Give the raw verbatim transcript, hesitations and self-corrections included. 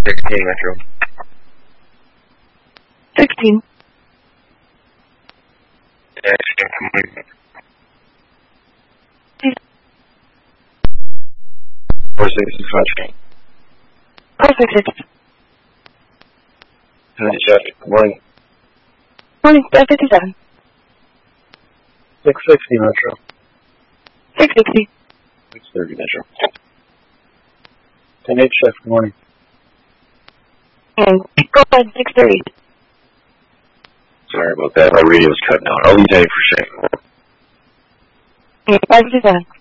sixteen Metro. sixteen. Yeah, good morning. four six six five. four six six. Good morning. Morning, five fifty-seven. six sixty Metro. six sixty. six thirty Metro. ten eight Chef, good morning. And go ahead, six thirty. Sorry about that, my radio's cutting out. I'll leave that for a second. five fifty-seven.